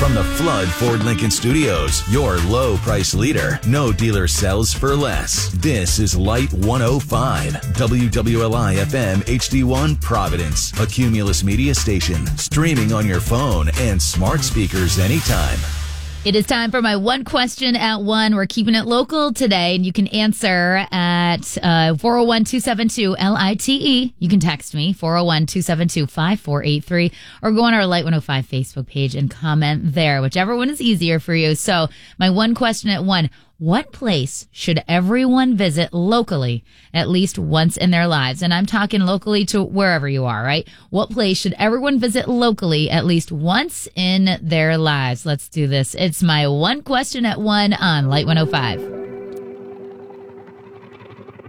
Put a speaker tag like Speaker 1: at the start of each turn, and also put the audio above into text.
Speaker 1: From the Flood Ford Lincoln Studios, your low price leader. No dealer sells for less. This is Light 105, WWLI FM HD1 Providence, a Cumulus media station, streaming on your phone and smart speakers anytime.
Speaker 2: It is time for my one question at one. We're keeping it local today, and you can answer at 401-272-LITE. You can text me, 401-272-5483, or go on our Light 105 Facebook page and comment there, whichever one is easier for you. So my one question at one, what place should everyone visit locally at least once in their lives? And I'm talking locally to wherever you are, right? What place should everyone visit locally at least once in their lives? Let's do this. It's my one question at one on Light 105.